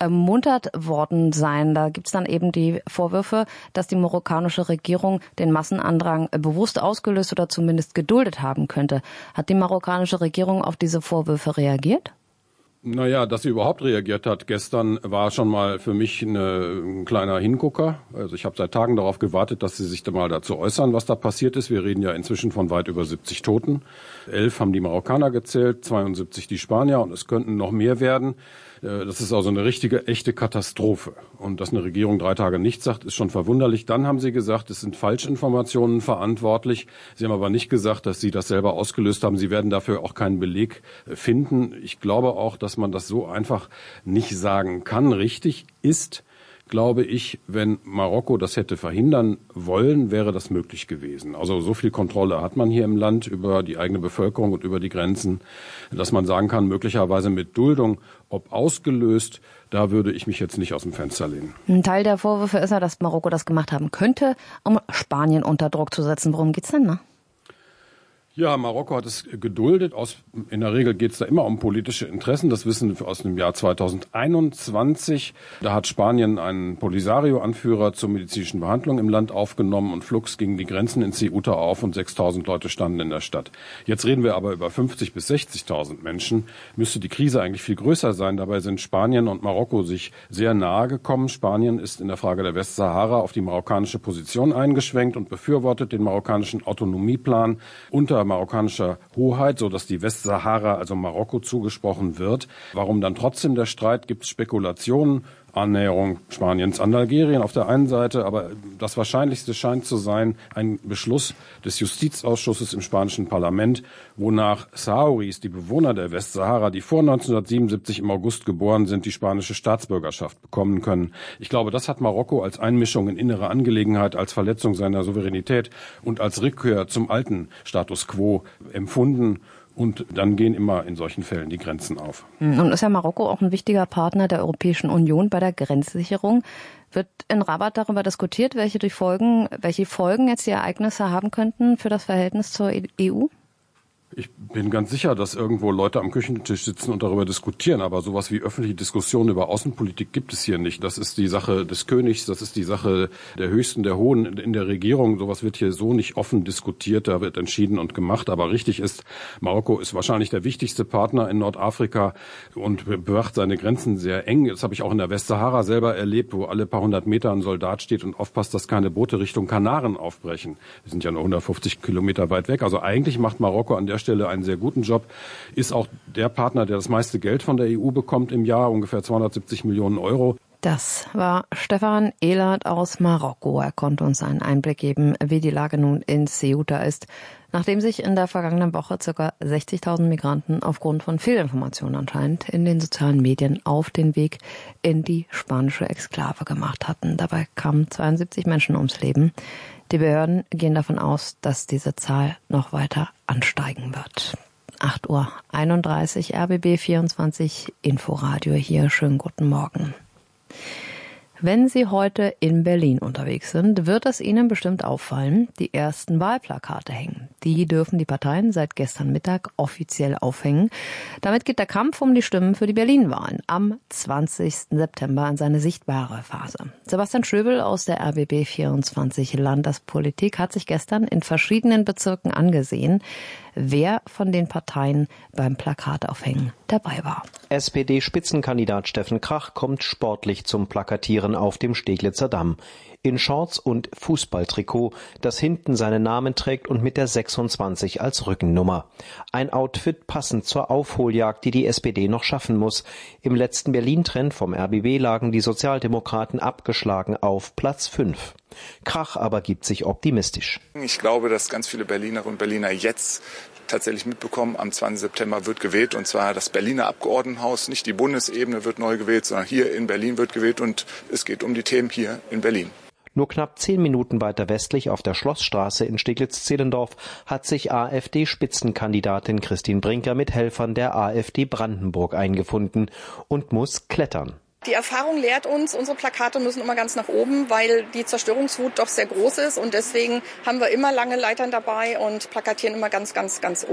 ermuntert worden sein. Da gibt's dann eben die Vorwürfe, dass die marokkanische Regierung den Massenandrang bewusst ausgelöst oder zumindest geduldet haben könnte. Hat die marokkanische Regierung auf diese Vorwürfe reagiert? Naja, dass sie überhaupt reagiert hat gestern, war schon mal für mich ein kleiner Hingucker. Also ich habe seit Tagen darauf gewartet, dass sie sich da mal dazu äußern, was da passiert ist. Wir reden ja inzwischen von weit über 70 Toten. 11 haben die Marokkaner gezählt, 72 die Spanier und es könnten noch mehr werden. Das ist also eine richtige, echte Katastrophe. Und dass eine Regierung 3 Tage nichts sagt, ist schon verwunderlich. Dann haben sie gesagt, es sind Falschinformationen verantwortlich. Sie haben aber nicht gesagt, dass sie das selber ausgelöst haben. Sie werden dafür auch keinen Beleg finden. Ich glaube auch, dass man das so einfach nicht sagen kann. Richtig ist, glaube ich, wenn Marokko das hätte verhindern wollen, wäre das möglich gewesen. Also so viel Kontrolle hat man hier im Land über die eigene Bevölkerung und über die Grenzen, dass man sagen kann, möglicherweise mit Duldung, ob ausgelöst, da würde ich mich jetzt nicht aus dem Fenster lehnen. Ein Teil der Vorwürfe ist ja, dass Marokko das gemacht haben könnte, um Spanien unter Druck zu setzen. Worum geht's denn, ne? Ja, Marokko hat es geduldet. In der Regel geht es da immer um politische Interessen. Das wissen wir aus dem Jahr 2021. Da hat Spanien einen Polisario-Anführer zur medizinischen Behandlung im Land aufgenommen und flugs gingen die Grenzen in Ceuta auf und 6.000 Leute standen in der Stadt. Jetzt reden wir aber über 50.000 bis 60.000 Menschen. Müsste die Krise eigentlich viel größer sein. Dabei sind Spanien und Marokko sich sehr nahe gekommen. Spanien ist in der Frage der Westsahara auf die marokkanische Position eingeschwenkt und befürwortet den marokkanischen Autonomieplan unter marokkanischer Hoheit, so dass die Westsahara, also Marokko, zugesprochen wird. Warum dann trotzdem der Streit? Gibt es Spekulationen? Annäherung Spaniens an Algerien auf der einen Seite, aber das Wahrscheinlichste scheint zu sein, ein Beschluss des Justizausschusses im spanischen Parlament, wonach Sahrawis, die Bewohner der Westsahara, die vor 1977 im August geboren sind, die spanische Staatsbürgerschaft bekommen können. Ich glaube, das hat Marokko als Einmischung in innere Angelegenheit, als Verletzung seiner Souveränität und als Rückkehr zum alten Status quo empfunden. Und dann gehen immer in solchen Fällen die Grenzen auf. Und ist ja Marokko auch ein wichtiger Partner der Europäischen Union bei der Grenzsicherung. Wird in Rabat darüber diskutiert, welche Folgen jetzt die Ereignisse haben könnten für das Verhältnis zur EU? Ich bin ganz sicher, dass irgendwo Leute am Küchentisch sitzen und darüber diskutieren, aber sowas wie öffentliche Diskussionen über Außenpolitik gibt es hier nicht. Das ist die Sache des Königs, das ist die Sache der Höchsten, der Hohen in der Regierung. Sowas wird hier so nicht offen diskutiert, da wird entschieden und gemacht. Aber richtig ist, Marokko ist wahrscheinlich der wichtigste Partner in Nordafrika und bewacht seine Grenzen sehr eng. Das habe ich auch in der Westsahara selber erlebt, wo alle paar 100 Meter ein Soldat steht und aufpasst, dass keine Boote Richtung Kanaren aufbrechen. Wir sind ja nur 150 Kilometer weit weg. Also eigentlich macht Marokko an der Stelle einen sehr guten Job, ist auch der Partner, der das meiste Geld von der EU bekommt im Jahr, ungefähr 270 Millionen Euro. Das war Stefan Ehlert aus Marokko. Er konnte uns einen Einblick geben, wie die Lage nun in Ceuta ist, nachdem sich in der vergangenen Woche ca. 60.000 Migranten aufgrund von Fehlinformationen anscheinend in den sozialen Medien auf den Weg in die spanische Exklave gemacht hatten. Dabei kamen 72 Menschen ums Leben. Die Behörden gehen davon aus, dass diese Zahl noch weiter ansteigen wird. 8:31 Uhr, RBB 24 Inforadio hier. Schönen guten Morgen. Wenn Sie heute in Berlin unterwegs sind, wird es Ihnen bestimmt auffallen, die ersten Wahlplakate hängen. Die dürfen die Parteien seit gestern Mittag offiziell aufhängen. Damit geht der Kampf um die Stimmen für die Berlin-Wahlen am 20. September in seine sichtbare Phase. Sebastian Schöbel aus der RBB 24 Landespolitik hat sich gestern in verschiedenen Bezirken angesehen, wer von den Parteien beim Plakataufhängen dabei war. SPD-Spitzenkandidat Steffen Krach kommt sportlich zum Plakatieren auf dem Steglitzer Damm. In Shorts und Fußballtrikot, das hinten seinen Namen trägt und mit der 26 als Rückennummer. Ein Outfit passend zur Aufholjagd, die die SPD noch schaffen muss. Im letzten Berlin-Trend vom RBB lagen die Sozialdemokraten abgeschlagen auf Platz 5. Krach aber gibt sich optimistisch. Ich glaube, dass ganz viele Berlinerinnen und Berliner jetzt tatsächlich mitbekommen, am 20. September wird gewählt, und zwar das Berliner Abgeordnetenhaus, nicht die Bundesebene wird neu gewählt, sondern hier in Berlin wird gewählt, und es geht um die Themen hier in Berlin. Nur knapp 10 Minuten weiter westlich auf der Schlossstraße in Steglitz-Zehlendorf hat sich AfD-Spitzenkandidatin Christine Brinker mit Helfern der AfD Brandenburg eingefunden und muss klettern. Die Erfahrung lehrt uns, unsere Plakate müssen immer ganz nach oben, weil die Zerstörungswut doch sehr groß ist, und deswegen haben wir immer lange Leitern dabei und plakatieren immer ganz, ganz, ganz oben.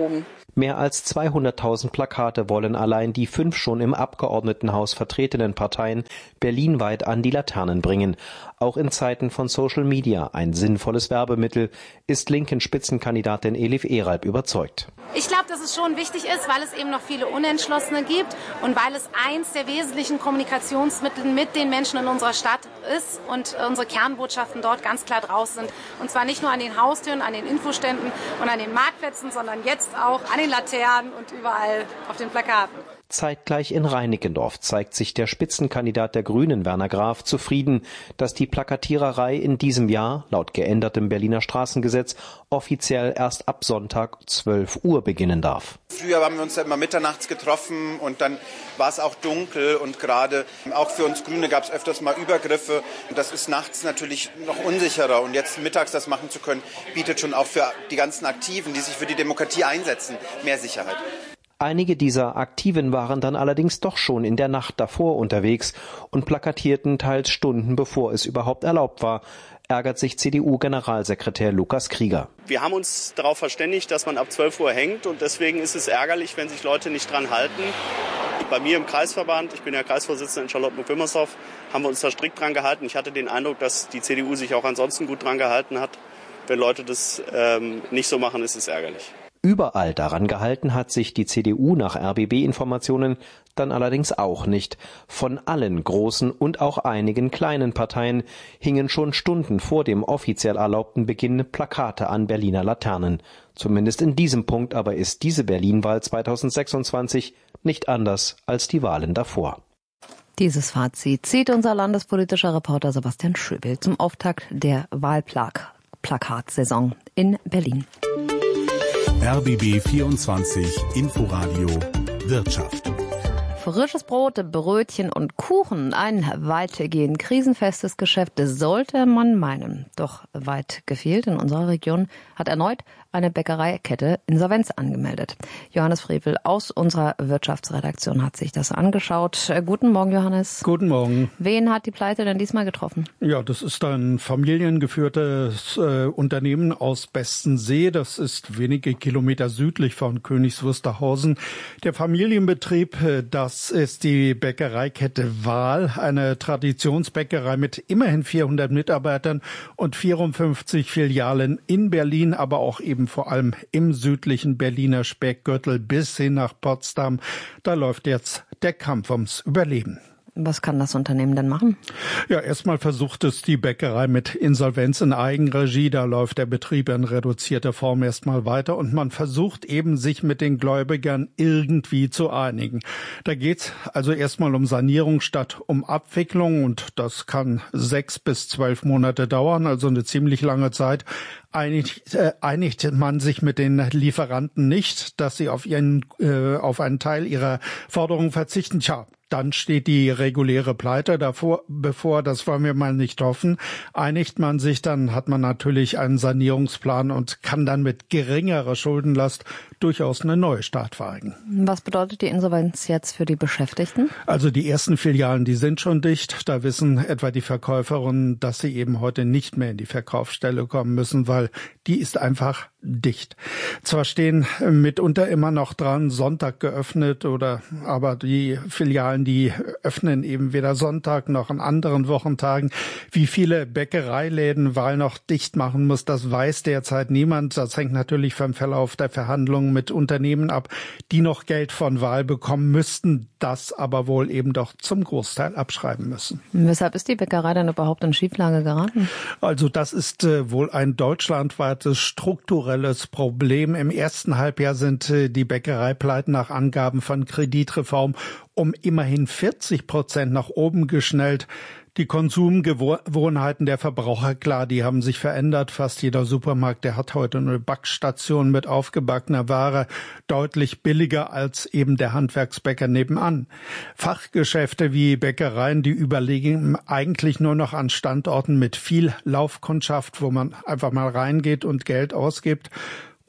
Mehr als 200.000 Plakate wollen allein die 5 schon im Abgeordnetenhaus vertretenen Parteien berlinweit an die Laternen bringen. Auch in Zeiten von Social Media ein sinnvolles Werbemittel, ist linken Spitzenkandidatin Elif Eralp überzeugt. Ich glaube, dass es schon wichtig ist, weil es eben noch viele Unentschlossene gibt und weil es eins der wesentlichen Kommunikationsmittel mit den Menschen in unserer Stadt ist und unsere Kernbotschaften dort ganz klar draußen sind. Und zwar nicht nur an den Haustüren, an den Infoständen und an den Marktplätzen, sondern jetzt auch an den Laternen und überall auf den Plakaten. Zeitgleich in Reinickendorf zeigt sich der Spitzenkandidat der Grünen, Werner Graf, zufrieden, dass die Plakatiererei in diesem Jahr, laut geändertem Berliner Straßengesetz, offiziell erst ab Sonntag 12 Uhr beginnen darf. Früher haben wir uns ja immer mitternachts getroffen und dann war es auch dunkel und gerade auch für uns Grüne gab es öfters mal Übergriffe. Das ist nachts natürlich noch unsicherer und jetzt mittags das machen zu können, bietet schon auch für die ganzen Aktiven, die sich für die Demokratie einsetzen, mehr Sicherheit. Einige dieser Aktiven waren dann allerdings doch schon in der Nacht davor unterwegs und plakatierten teils Stunden bevor es überhaupt erlaubt war, ärgert sich CDU-Generalsekretär Lukas Krieger. Wir haben uns darauf verständigt, dass man ab 12 Uhr hängt und deswegen ist es ärgerlich, wenn sich Leute nicht dran halten. Bei mir im Kreisverband, ich bin ja Kreisvorsitzender in Charlottenburg-Wilmersdorf, haben wir uns da strikt dran gehalten. Ich hatte den Eindruck, dass die CDU sich auch ansonsten gut dran gehalten hat. Wenn Leute das nicht so machen, ist es ärgerlich. Überall daran gehalten hat sich die CDU nach RBB-Informationen dann allerdings auch nicht. Von allen großen und auch einigen kleinen Parteien hingen schon Stunden vor dem offiziell erlaubten Beginn Plakate an Berliner Laternen. Zumindest in diesem Punkt aber ist diese Berlin-Wahl 2026 nicht anders als die Wahlen davor. Dieses Fazit zieht unser landespolitischer Reporter Sebastian Schöbel zum Auftakt der Wahlplakatsaison in Berlin. RBB 24 Inforadio Wirtschaft. Frisches Brot, Brötchen und Kuchen, ein weitgehend krisenfestes Geschäft, sollte man meinen. Doch weit gefehlt in unserer Region hat erneut eine Bäckereikette Insolvenz angemeldet. Johannes Frevel aus unserer Wirtschaftsredaktion hat sich das angeschaut. Guten Morgen, Johannes. Guten Morgen. Wen hat die Pleite denn diesmal getroffen? Ja, das ist ein familiengeführtes Unternehmen aus Bestensee. Das ist wenige Kilometer südlich von Königs Wusterhausen. Der Familienbetrieb, das ist die Bäckereikette Wahl, eine Traditionsbäckerei mit immerhin 400 Mitarbeitern und 54 Filialen in Berlin, aber auch eben vor allem im südlichen Berliner Speckgürtel bis hin nach Potsdam. Da läuft jetzt der Kampf ums Überleben. Was kann das Unternehmen denn machen? Ja, erstmal versucht es die Bäckerei mit Insolvenz in Eigenregie. Da läuft der Betrieb in reduzierter Form erstmal weiter und man versucht eben, sich mit den Gläubigern irgendwie zu einigen. Da geht's also erstmal um Sanierung statt um Abwicklung und das kann 6 bis 12 Monate dauern, also eine ziemlich lange Zeit. Einigt man sich mit den Lieferanten nicht, dass sie auf einen Teil ihrer Forderungen verzichten. Tja, dann steht die reguläre Pleite bevor, das wollen wir mal nicht hoffen. Einigt man sich, dann hat man natürlich einen Sanierungsplan und kann dann mit geringerer Schuldenlast durchaus eine neue Start wagen. Was bedeutet die Insolvenz jetzt für die Beschäftigten? Also die ersten Filialen, die sind schon dicht. Da wissen etwa die Verkäuferinnen, dass sie eben heute nicht mehr in die Verkaufsstelle kommen müssen, weil die ist einfach dicht. Zwar stehen mitunter immer noch dran, Sonntag geöffnet aber die Filialen, die öffnen eben weder Sonntag noch an anderen Wochentagen. Wie viele Bäckereiläden Wahl noch dicht machen muss, das weiß derzeit niemand. Das hängt natürlich vom Verlauf der Verhandlungen mit Unternehmen ab, die noch Geld von Wahl bekommen müssten, das aber wohl eben doch zum Großteil abschreiben müssen. Weshalb ist die Bäckerei denn überhaupt in Schieflage geraten? Also das ist wohl ein deutschlandweites strukturelles Problem. Im ersten Halbjahr sind die Bäckereipleiten nach Angaben von Kreditreform um immerhin 40% nach oben geschnellt. Die Konsumgewohnheiten der Verbraucher, klar, die haben sich verändert. Fast jeder Supermarkt, der hat heute eine Backstation mit aufgebackener Ware, deutlich billiger als eben der Handwerksbäcker nebenan. Fachgeschäfte wie Bäckereien, die überlegen eigentlich nur noch an Standorten mit viel Laufkundschaft, wo man einfach mal reingeht und Geld ausgibt.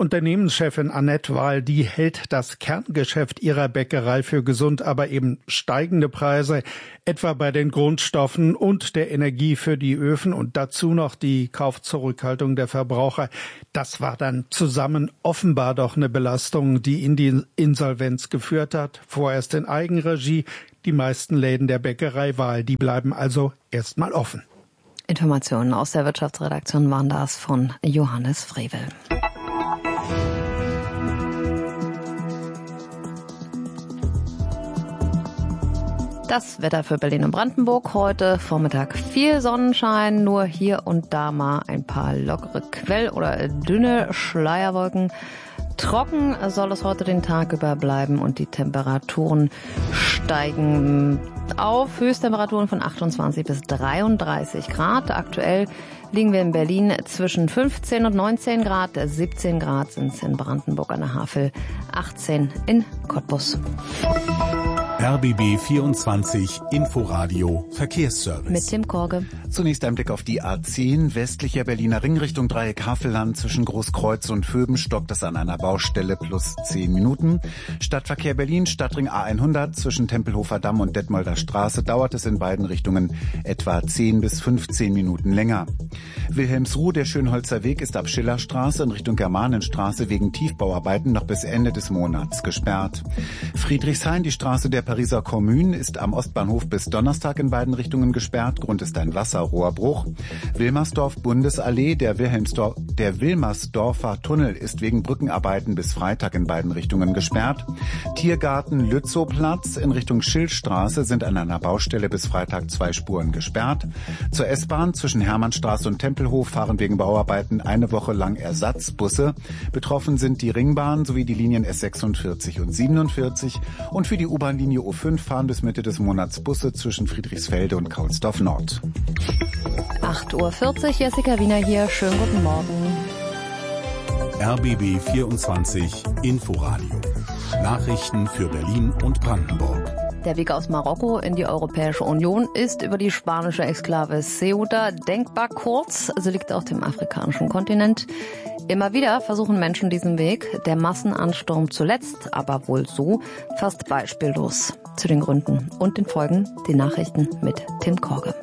Unternehmenschefin Annette Wahl, die hält das Kerngeschäft ihrer Bäckerei für gesund, aber eben steigende Preise, etwa bei den Grundstoffen und der Energie für die Öfen und dazu noch die Kaufzurückhaltung der Verbraucher. Das war dann zusammen offenbar doch eine Belastung, die in die Insolvenz geführt hat. Vorerst in Eigenregie. Die meisten Läden der Bäckerei Wahl, die bleiben also erstmal offen. Informationen aus der Wirtschaftsredaktion waren das von Johannes Frevel. Das Wetter für Berlin und Brandenburg. Heute Vormittag viel Sonnenschein, nur hier und da mal ein paar lockere Quell- oder dünne Schleierwolken. Trocken soll es heute den Tag über bleiben und die Temperaturen steigen auf Höchsttemperaturen von 28 bis 33 Grad. Aktuell liegen wir in Berlin zwischen 15 und 19 Grad. 17 Grad sind es in Brandenburg an der Havel, 18 in Cottbus. RBB 24 Inforadio Verkehrsservice. Mit Tim Korge. Zunächst ein Blick auf die A10, westlicher Berliner Ring Richtung Dreieck Havelland. Zwischen Großkreuz und Föben stockt es an einer Baustelle plus 10 Minuten. Stadtverkehr Berlin, Stadtring A100 zwischen Tempelhofer Damm und Detmolder Straße dauert es in beiden Richtungen etwa 10 bis 15 Minuten länger. Wilhelmsruh, der Schönholzer Weg ist ab Schillerstraße in Richtung Germanenstraße wegen Tiefbauarbeiten noch bis Ende des Monats gesperrt. Friedrichshain, die Straße der Pariser Kommune, ist am Ostbahnhof bis Donnerstag in beiden Richtungen gesperrt. Grund ist ein Wasserrohrbruch. Wilmersdorf Bundesallee, der Wilmersdorfer Tunnel ist wegen Brückenarbeiten bis Freitag in beiden Richtungen gesperrt. Tiergarten Lützowplatz in Richtung Schildstraße sind an einer Baustelle bis Freitag 2 Spuren gesperrt. Zur S-Bahn zwischen Hermannstraße und Tempelhof fahren wegen Bauarbeiten eine Woche lang Ersatzbusse. Betroffen sind die Ringbahn sowie die Linien S46 und 47 und für die U-Bahn-Linie U5 fahren bis Mitte des Monats Busse zwischen Friedrichsfelde und Kaulsdorf Nord. 8:40 Uhr, Jessica Wiener hier. Schönen guten Morgen. RBB 24 Inforadio. Nachrichten für Berlin und Brandenburg. Der Weg aus Marokko in die Europäische Union ist über die spanische Exklave Ceuta denkbar kurz. Sie liegt auf dem afrikanischen Kontinent. Immer wieder versuchen Menschen diesen Weg. Der Massenansturm zuletzt, aber wohl so, fast beispiellos. Zu den Gründen und den Folgen, die Nachrichten mit Tim Korge.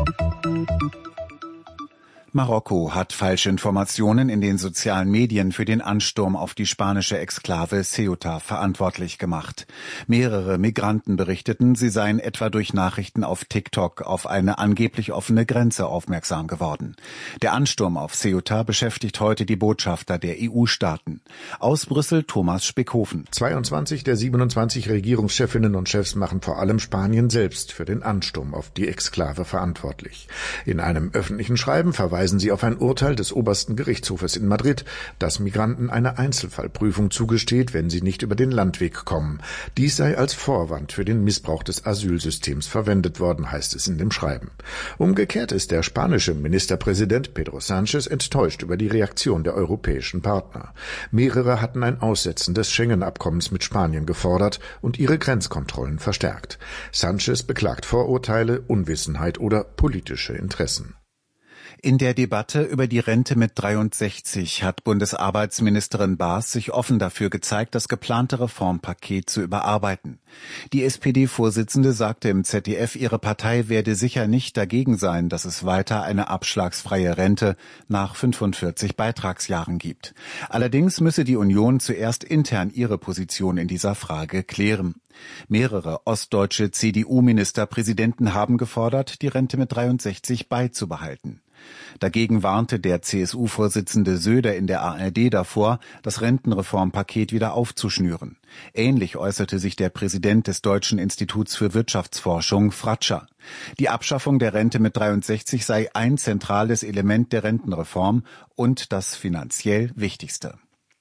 Marokko hat falsche Informationen in den sozialen Medien für den Ansturm auf die spanische Exklave Ceuta verantwortlich gemacht. Mehrere Migranten berichteten, sie seien etwa durch Nachrichten auf TikTok auf eine angeblich offene Grenze aufmerksam geworden. Der Ansturm auf Ceuta beschäftigt heute die Botschafter der EU-Staaten. Aus Brüssel Thomas Speckhofen. 22 der 27 Regierungschefinnen und Chefs machen vor allem Spanien selbst für den Ansturm auf die Exklave verantwortlich. In einem öffentlichen Schreiben verweisen sie auf ein Urteil des obersten Gerichtshofes in Madrid, das Migranten eine Einzelfallprüfung zugesteht, wenn sie nicht über den Landweg kommen. Dies sei als Vorwand für den Missbrauch des Asylsystems verwendet worden, heißt es in dem Schreiben. Umgekehrt ist der spanische Ministerpräsident Pedro Sánchez enttäuscht über die Reaktion der europäischen Partner. Mehrere hatten ein Aussetzen des Schengen-Abkommens mit Spanien gefordert und ihre Grenzkontrollen verstärkt. Sánchez beklagt Vorurteile, Unwissenheit oder politische Interessen. In der Debatte über die Rente mit 63 hat Bundesarbeitsministerin Baas sich offen dafür gezeigt, das geplante Reformpaket zu überarbeiten. Die SPD-Vorsitzende sagte im ZDF, ihre Partei werde sicher nicht dagegen sein, dass es weiter eine abschlagsfreie Rente nach 45 Beitragsjahren gibt. Allerdings müsse die Union zuerst intern ihre Position in dieser Frage klären. Mehrere ostdeutsche CDU-Ministerpräsidenten haben gefordert, die Rente mit 63 beizubehalten. Dagegen warnte der CSU-Vorsitzende Söder in der ARD davor, das Rentenreformpaket wieder aufzuschnüren. Ähnlich äußerte sich der Präsident des Deutschen Instituts für Wirtschaftsforschung, Fratscher. Die Abschaffung der Rente mit 63 sei ein zentrales Element der Rentenreform und das finanziell wichtigste.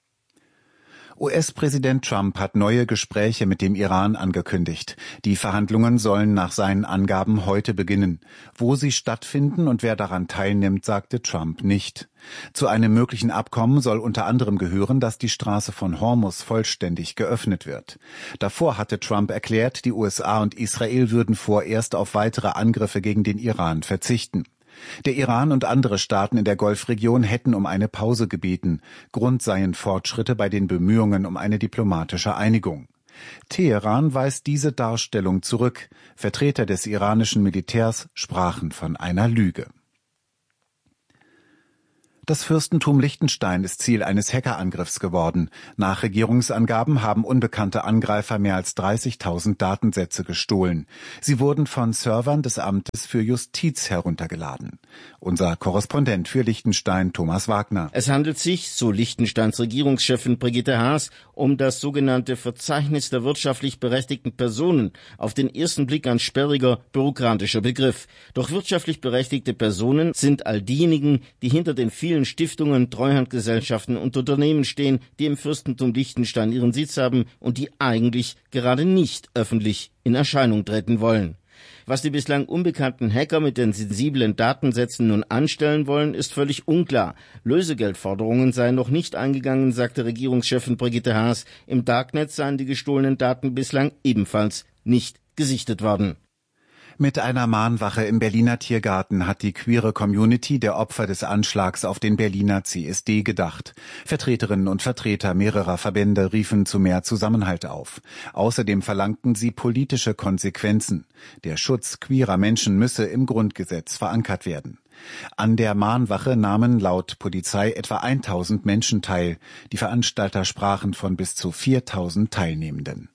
US-Präsident Trump hat neue Gespräche mit dem Iran angekündigt. Die Verhandlungen sollen nach seinen Angaben heute beginnen. Wo sie stattfinden und wer daran teilnimmt, sagte Trump nicht. Zu einem möglichen Abkommen soll unter anderem gehören, dass die Straße von Hormuz vollständig geöffnet wird. Davor hatte Trump erklärt, die USA und Israel würden vorerst auf weitere Angriffe gegen den Iran verzichten. Der Iran und andere Staaten in der Golfregion hätten um eine Pause gebeten. Grund seien Fortschritte bei den Bemühungen um eine diplomatische Einigung. Teheran weist diese Darstellung zurück. Vertreter des iranischen Militärs sprachen von einer Lüge. Das Fürstentum Liechtenstein ist Ziel eines Hackerangriffs geworden. Nach Regierungsangaben haben unbekannte Angreifer mehr als 30.000 Datensätze gestohlen. Sie wurden von Servern des Amtes für Justiz heruntergeladen. Unser Korrespondent für Liechtenstein, Thomas Wagner. Es handelt sich, so Liechtensteins Regierungschefin Brigitte Haas, um das sogenannte Verzeichnis der wirtschaftlich berechtigten Personen. Auf den ersten Blick ein sperriger, bürokratischer Begriff. Doch wirtschaftlich berechtigte Personen sind all diejenigen, die hinter den vielen Stiftungen, Treuhandgesellschaften und Unternehmen stehen, die im Fürstentum Liechtenstein ihren Sitz haben und die eigentlich gerade nicht öffentlich in Erscheinung treten wollen. Was die bislang unbekannten Hacker mit den sensiblen Datensätzen nun anstellen wollen, ist völlig unklar. Lösegeldforderungen seien noch nicht eingegangen, sagte Regierungschefin Brigitte Haas. Im Darknet seien die gestohlenen Daten bislang ebenfalls nicht gesichtet worden. Mit einer Mahnwache im Berliner Tiergarten hat die queere Community der Opfer des Anschlags auf den Berliner CSD gedacht. Vertreterinnen und Vertreter mehrerer Verbände riefen zu mehr Zusammenhalt auf. Außerdem verlangten sie politische Konsequenzen. Der Schutz queerer Menschen müsse im Grundgesetz verankert werden. An der Mahnwache nahmen laut Polizei etwa 1.000 Menschen teil. Die Veranstalter sprachen von bis zu 4.000 Teilnehmenden.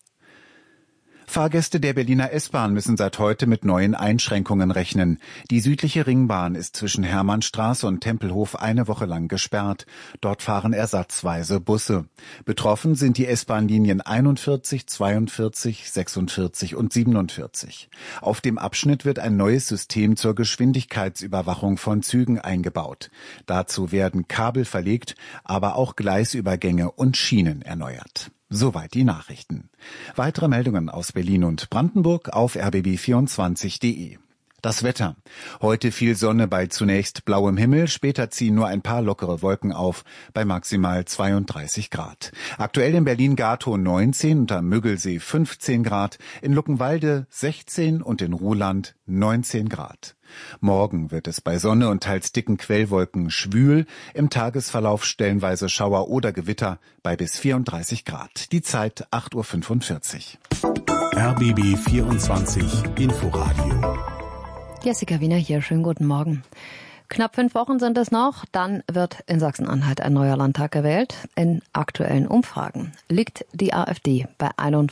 Fahrgäste der Berliner S-Bahn müssen seit heute mit neuen Einschränkungen rechnen. Die südliche Ringbahn ist zwischen Hermannstraße und Tempelhof eine Woche lang gesperrt. Dort fahren ersatzweise Busse. Betroffen sind die S-Bahn-Linien 41, 42, 46 und 47. Auf dem Abschnitt wird ein neues System zur Geschwindigkeitsüberwachung von Zügen eingebaut. Dazu werden Kabel verlegt, aber auch Gleisübergänge und Schienen erneuert. Soweit die Nachrichten. Weitere Meldungen aus Berlin und Brandenburg auf rbb24.de. Das Wetter. Heute viel Sonne bei zunächst blauem Himmel, später ziehen nur ein paar lockere Wolken auf, bei maximal 32 Grad. Aktuell in Berlin-Gatow 19 und am Müggelsee 15 Grad, in Luckenwalde 16 und in Ruhland 19 Grad. Morgen wird es bei Sonne und teils dicken Quellwolken schwül, im Tagesverlauf stellenweise Schauer oder Gewitter bei bis 34 Grad. Die Zeit 8.45 Uhr. RBB 24 Inforadio. Jessica Wiener hier, schönen guten Morgen. Knapp 5 Wochen sind es noch, dann wird in Sachsen-Anhalt ein neuer Landtag gewählt. In aktuellen Umfragen liegt die AfD bei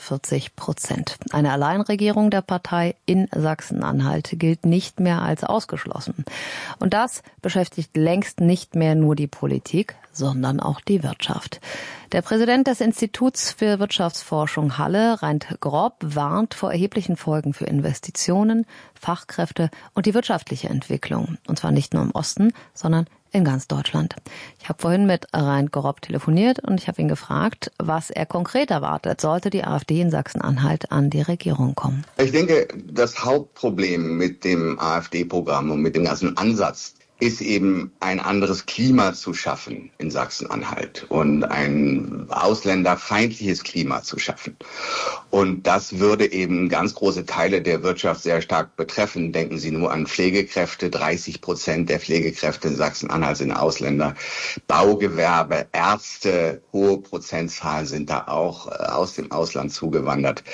41%. Eine Alleinregierung der Partei in Sachsen-Anhalt gilt nicht mehr als ausgeschlossen. Und das beschäftigt längst nicht mehr nur die Politik, sondern auch die Wirtschaft. Der Präsident des Instituts für Wirtschaftsforschung Halle, Reint Grob, warnt vor erheblichen Folgen für Investitionen, Fachkräfte und die wirtschaftliche Entwicklung. Und zwar nicht nur im Osten, sondern in ganz Deutschland. Ich habe vorhin mit Reint Grob telefoniert und ich habe ihn gefragt, was er konkret erwartet, sollte die AfD in Sachsen-Anhalt an die Regierung kommen. Ich denke, das Hauptproblem mit dem AfD-Programm und mit dem ganzen Ansatz ist eben ein anderes Klima zu schaffen in Sachsen-Anhalt und ein ausländerfeindliches Klima zu schaffen. Und das würde eben ganz große Teile der Wirtschaft sehr stark betreffen. Denken Sie nur an Pflegekräfte. 30% der Pflegekräfte in Sachsen-Anhalt sind Ausländer. Baugewerbe, Ärzte, hohe Prozentzahlen sind da auch aus dem Ausland zugewandert.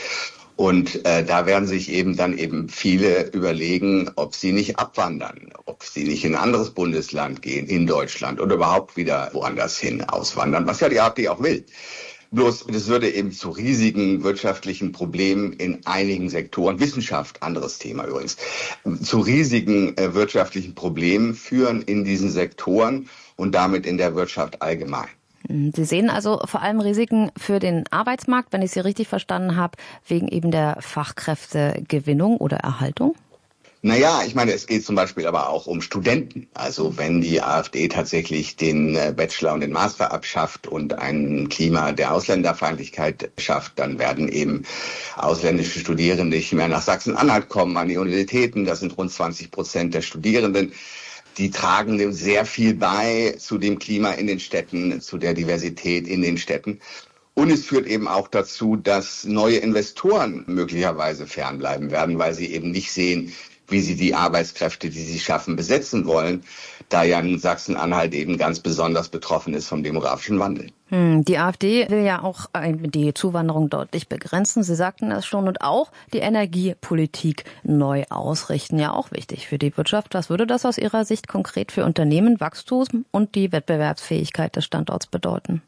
Und da werden sich dann viele überlegen, ob sie nicht abwandern, ob sie nicht in ein anderes Bundesland gehen, in Deutschland oder überhaupt wieder woanders hin auswandern, was ja die AfD auch will. Bloß, das würde eben zu riesigen wirtschaftlichen Problemen in einigen Sektoren, Wissenschaft, anderes Thema übrigens, zu riesigen wirtschaftlichen Problemen führen in diesen Sektoren und damit in der Wirtschaft allgemein. Sie sehen also vor allem Risiken für den Arbeitsmarkt, wenn ich Sie richtig verstanden habe, wegen eben der Fachkräftegewinnung oder Erhaltung? Naja, ich meine, es geht zum Beispiel aber auch um Studenten. Also wenn die AfD tatsächlich den Bachelor und den Master abschafft und ein Klima der Ausländerfeindlichkeit schafft, dann werden eben ausländische Studierende nicht mehr nach Sachsen-Anhalt kommen an die Universitäten. Das sind rund 20% der Studierenden. Die tragen dem sehr viel bei zu dem Klima in den Städten, zu der Diversität in den Städten. Und es führt eben auch dazu, dass neue Investoren möglicherweise fernbleiben werden, weil sie eben nicht sehen, wie sie die Arbeitskräfte, die sie schaffen, besetzen wollen, da ja Sachsen-Anhalt eben ganz besonders betroffen ist vom demografischen Wandel. Die AfD will ja auch die Zuwanderung deutlich begrenzen. Sie sagten das schon. Und auch die Energiepolitik neu ausrichten. Ja, auch wichtig für die Wirtschaft. Was würde das aus Ihrer Sicht konkret für Unternehmen, Wachstum und die Wettbewerbsfähigkeit des Standorts bedeuten?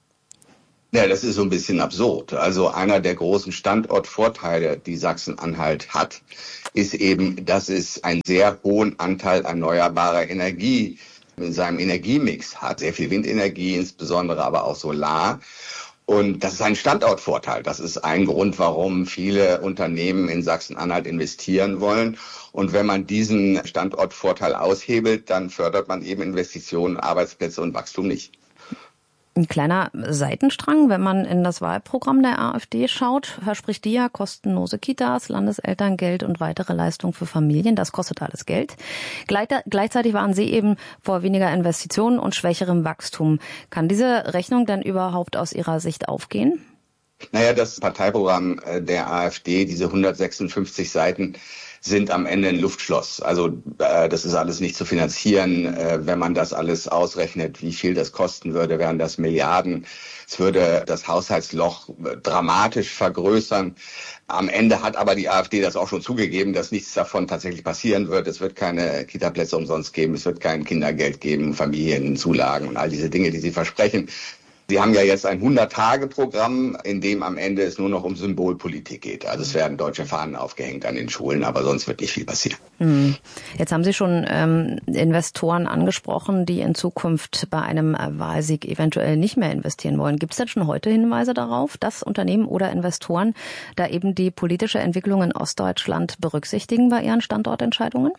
Ja, das ist so ein bisschen absurd. Also einer der großen Standortvorteile, die Sachsen-Anhalt hat, ist eben, dass es einen sehr hohen Anteil erneuerbarer Energie in seinem Energiemix hat. Sehr viel Windenergie, insbesondere aber auch Solar. Und das ist ein Standortvorteil. Das ist ein Grund, warum viele Unternehmen in Sachsen-Anhalt investieren wollen. Und wenn man diesen Standortvorteil aushebelt, dann fördert man eben Investitionen, Arbeitsplätze und Wachstum nicht. Ein kleiner Seitenstrang, wenn man in das Wahlprogramm der AfD schaut, verspricht die ja kostenlose Kitas, Landeselterngeld und weitere Leistungen für Familien. Das kostet alles Geld. Gleichzeitig waren sie eben vor weniger Investitionen und schwächerem Wachstum. Kann diese Rechnung denn überhaupt aus Ihrer Sicht aufgehen? Naja, das Parteiprogramm der AfD, diese 156 Seiten, sind am Ende ein Luftschloss. Also das ist alles nicht zu finanzieren. Wenn man das alles ausrechnet, wie viel das kosten würde, wären das Milliarden. Es würde das Haushaltsloch dramatisch vergrößern. Am Ende hat aber die AfD das auch schon zugegeben, dass nichts davon tatsächlich passieren wird. Es wird keine Kitaplätze umsonst geben, es wird kein Kindergeld geben, Familienzulagen und all diese Dinge, die sie versprechen. Sie haben ja jetzt ein 100-Tage-Programm, in dem am Ende es nur noch um Symbolpolitik geht. Also es werden deutsche Fahnen aufgehängt an den Schulen, aber sonst wird nicht viel passieren. Jetzt haben Sie schon Investoren angesprochen, die in Zukunft bei einem Wahlsieg eventuell nicht mehr investieren wollen. Gibt es denn schon heute Hinweise darauf, dass Unternehmen oder Investoren da eben die politische Entwicklung in Ostdeutschland berücksichtigen bei ihren Standortentscheidungen?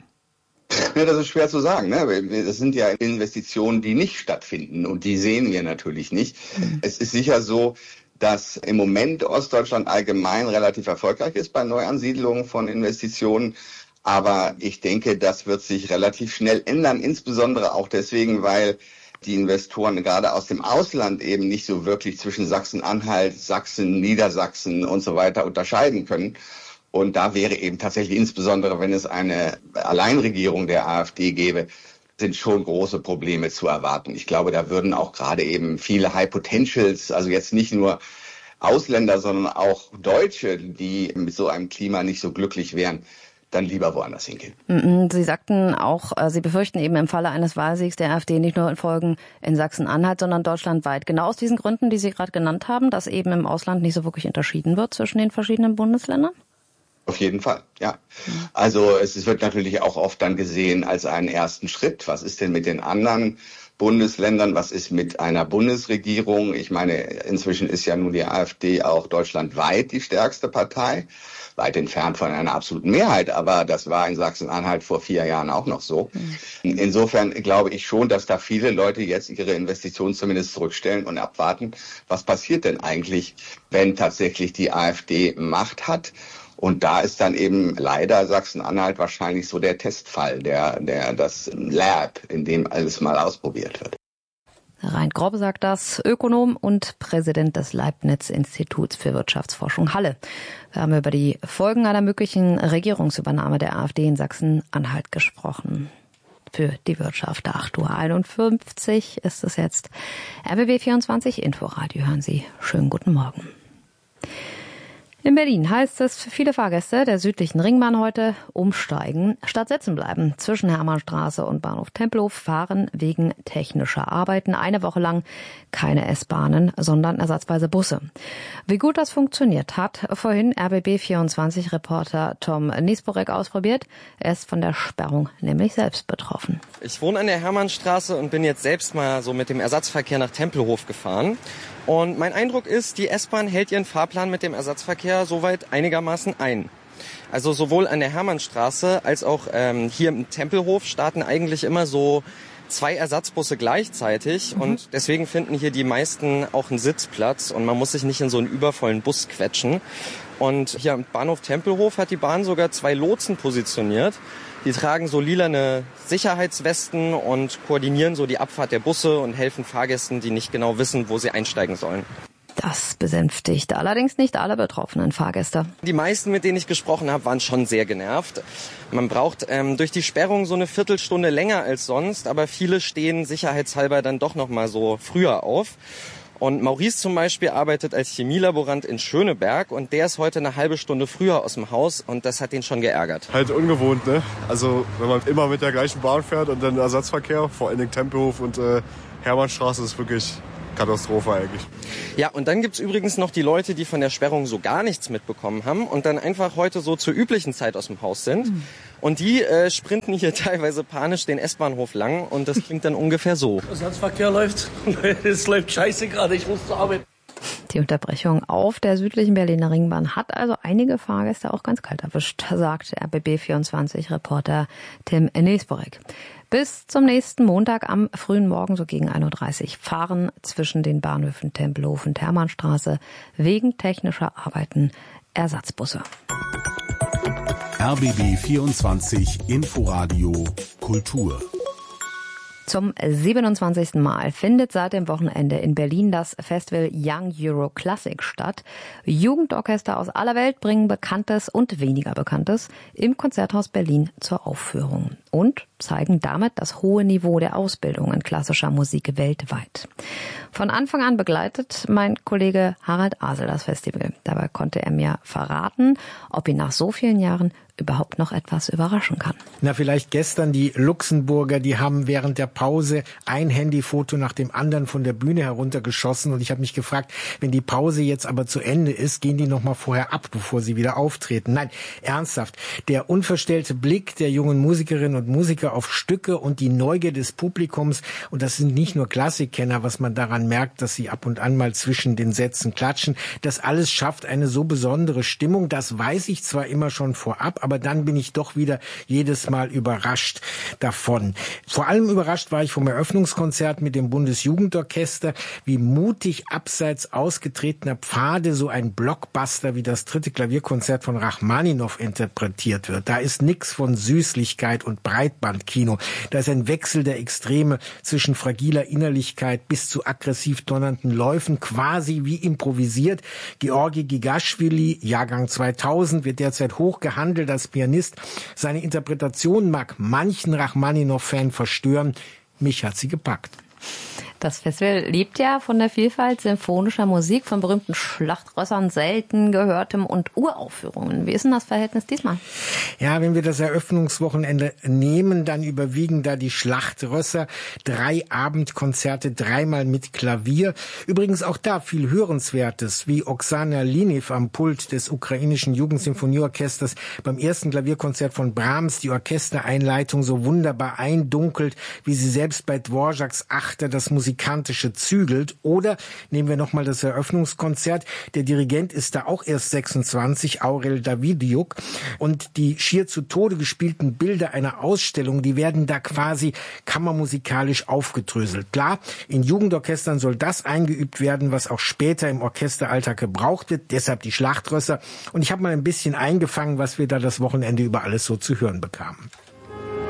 Ja, das ist schwer zu sagen. Ne? Das sind ja Investitionen, die nicht stattfinden und die sehen wir natürlich nicht. Es ist sicher so, dass im Moment Ostdeutschland allgemein relativ erfolgreich ist bei Neuansiedlungen von Investitionen. Aber ich denke, das wird sich relativ schnell ändern, insbesondere auch deswegen, weil die Investoren gerade aus dem Ausland eben nicht so wirklich zwischen Sachsen-Anhalt, Sachsen, Niedersachsen und so weiter unterscheiden können. Und da wäre eben tatsächlich, insbesondere wenn es eine Alleinregierung der AfD gäbe, sind schon große Probleme zu erwarten. Ich glaube, da würden auch gerade eben viele High Potentials, also jetzt nicht nur Ausländer, sondern auch Deutsche, die mit so einem Klima nicht so glücklich wären, dann lieber woanders hingehen. Sie sagten auch, Sie befürchten eben im Falle eines Wahlsiegs der AfD nicht nur Folgen in Sachsen-Anhalt, sondern deutschlandweit. Genau aus diesen Gründen, die Sie gerade genannt haben, dass eben im Ausland nicht so wirklich unterschieden wird zwischen den verschiedenen Bundesländern? Auf jeden Fall, ja. Also es wird natürlich auch oft dann gesehen als einen ersten Schritt. Was ist denn mit den anderen Bundesländern? Was ist mit einer Bundesregierung? Ich meine, inzwischen ist ja nun die AfD auch deutschlandweit die stärkste Partei. Weit entfernt von einer absoluten Mehrheit, aber das war in Sachsen-Anhalt vor 4 Jahren auch noch so. Insofern glaube ich schon, dass da viele Leute jetzt ihre Investitionen zumindest zurückstellen und abwarten, was passiert denn eigentlich, wenn tatsächlich die AfD Macht hat. Und da ist dann eben leider Sachsen-Anhalt wahrscheinlich so der Testfall, das Lab, in dem alles mal ausprobiert wird. Rein Grob sagt das, Ökonom und Präsident des Leibniz-Instituts für Wirtschaftsforschung Halle. Wir haben über die Folgen einer möglichen Regierungsübernahme der AfD in Sachsen-Anhalt gesprochen. Für die Wirtschaft 8:51 Uhr ist es jetzt. RBB 24 Inforadio hören Sie. Schönen guten Morgen. In Berlin heißt es für viele Fahrgäste der südlichen Ringbahn heute umsteigen, statt sitzen bleiben. Zwischen Hermannstraße und Bahnhof Tempelhof fahren wegen technischer Arbeiten eine Woche lang keine S-Bahnen, sondern ersatzweise Busse. Wie gut das funktioniert, hat vorhin RBB24-Reporter Tom Niesporek ausprobiert. Er ist von der Sperrung nämlich selbst betroffen. Ich wohne an der Hermannstraße und bin jetzt selbst mal so mit dem Ersatzverkehr nach Tempelhof gefahren. Und mein Eindruck ist, die S-Bahn hält ihren Fahrplan mit dem Ersatzverkehr soweit einigermaßen ein. Also sowohl an der Hermannstraße als auch hier im Tempelhof starten eigentlich immer so 2 Ersatzbusse gleichzeitig und deswegen finden hier die meisten auch einen Sitzplatz und man muss sich nicht in so einen übervollen Bus quetschen. Und hier am Bahnhof Tempelhof hat die Bahn sogar 2 Lotsen positioniert. Die tragen so lilane Sicherheitswesten und koordinieren so die Abfahrt der Busse und helfen Fahrgästen, die nicht genau wissen, wo sie einsteigen sollen. Das besänftigt allerdings nicht alle betroffenen Fahrgäste. Die meisten, mit denen ich gesprochen habe, waren schon sehr genervt. Man braucht durch die Sperrung so eine Viertelstunde länger als sonst, aber viele stehen sicherheitshalber dann doch noch mal so früher auf. Und Maurice zum Beispiel arbeitet als Chemielaborant in Schöneberg und der ist heute eine halbe Stunde früher aus dem Haus und das hat ihn schon geärgert. Halt ungewohnt, ne? Also wenn man immer mit der gleichen Bahn fährt und dann Ersatzverkehr, vor allen Dingen Tempelhof und Hermannstraße, ist wirklich Katastrophe eigentlich. Ja, und dann gibt's übrigens noch die Leute, die von der Sperrung so gar nichts mitbekommen haben und dann einfach heute so zur üblichen Zeit aus dem Haus sind. Und die sprinten hier teilweise panisch den S-Bahnhof lang und das klingt dann ungefähr so. Ersatzverkehr läuft. Es läuft scheiße gerade, ich muss zur Arbeit. Die Unterbrechung auf der südlichen Berliner Ringbahn hat also einige Fahrgäste auch ganz kalt erwischt, sagt RBB24-Reporter Tim Nesborek. Bis zum nächsten Montag am frühen Morgen, so gegen 1.30 Uhr, fahren zwischen den Bahnhöfen Tempelhof und Hermannstraße wegen technischer Arbeiten Ersatzbusse. RBB 24 Inforadio Kultur. Zum 27. Mal findet seit dem Wochenende in Berlin das Festival Young Euro Classic statt. Jugendorchester aus aller Welt bringen Bekanntes und weniger Bekanntes im Konzerthaus Berlin zur Aufführung und zeigen damit das hohe Niveau der Ausbildung in klassischer Musik weltweit. Von Anfang an begleitet mein Kollege Harald Asel das Festival. Dabei konnte er mir verraten, ob ihn nach so vielen Jahren überhaupt noch etwas überraschen kann. Na, vielleicht gestern die Luxemburger, die haben während der Pause ein Handyfoto nach dem anderen von der Bühne heruntergeschossen und ich habe mich gefragt, wenn die Pause jetzt aber zu Ende ist, gehen die noch mal vorher ab, bevor sie wieder auftreten. Nein, ernsthaft, der unverstellte Blick der jungen Musikerinnen und Musiker auf Stücke und die Neugier des Publikums, und das sind nicht nur Klassikkenner, was man daran merkt, dass sie ab und an mal zwischen den Sätzen klatschen, das alles schafft eine so besondere Stimmung, das weiß ich zwar immer schon vorab, aber dann bin ich doch wieder jedes Mal überrascht davon. Vor allem überrascht war ich vom Eröffnungskonzert mit dem Bundesjugendorchester, wie mutig abseits ausgetretener Pfade so ein Blockbuster wie das 3. Klavierkonzert von Rachmaninow interpretiert wird. Da ist nix von Süßlichkeit und Breitbandkino. Da ist ein Wechsel der Extreme zwischen fragiler Innerlichkeit bis zu aggressiv donnernden Läufen, quasi wie improvisiert. Georgi Gigaschwili, Jahrgang 2000, wird derzeit hoch gehandelt als Pianist. Seine Interpretation mag manchen Rachmaninow-Fan verstören. Mich hat sie gepackt. Das Festival lebt ja von der Vielfalt symphonischer Musik, von berühmten Schlachtrössern, selten gehörtem und Uraufführungen. Wie ist denn das Verhältnis diesmal? Ja, wenn wir das Eröffnungswochenende nehmen, dann überwiegen da die Schlachtrösser. 3 Abendkonzerte, 3-mal mit Klavier. Übrigens auch da viel Hörenswertes, wie Oksana Linev am Pult des ukrainischen Jugendsymphonieorchesters beim ersten Klavierkonzert von Brahms die Orchestereinleitung so wunderbar eindunkelt, wie sie selbst bei Dvořáks Achter das Musikalische zügelt. Oder nehmen wir nochmal das Eröffnungskonzert. Der Dirigent ist da auch erst 26, Aurel Davidiuk. Und die schier zu Tode gespielten Bilder einer Ausstellung, die werden da quasi kammermusikalisch aufgedröselt. Klar, in Jugendorchestern soll das eingeübt werden, was auch später im Orchesteralltag gebraucht wird. Deshalb die Schlachtrösser. Und ich habe mal ein bisschen eingefangen, was wir da das Wochenende über alles so zu hören bekamen.